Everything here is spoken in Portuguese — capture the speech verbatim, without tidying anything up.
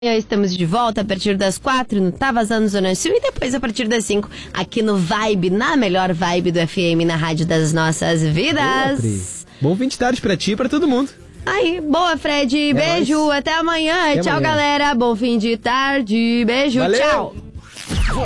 Estamos de volta a partir das quatro no Tá Vazando Zona Sul e depois a partir das cinco aqui no Vibe, na melhor vibe do F M, na rádio das nossas vidas. Boa, Bom fim de tarde pra ti e pra todo mundo. Aí, boa, Fred. É Beijo, nóis. Até amanhã. Até tchau, amanhã. galera. Bom fim de tarde. Beijo, Valeu. tchau.